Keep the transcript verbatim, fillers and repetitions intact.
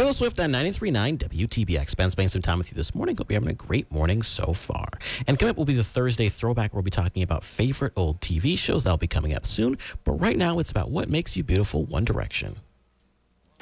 Taylor Swift on ninety-three point nine W T B X. Ben spending some time with you this morning. Hope you're having a great morning so far. And coming up will be the Thursday throwback where we'll be talking about favorite old T V shows. That'll be coming up soon. But right now, it's about what makes you beautiful, One Direction.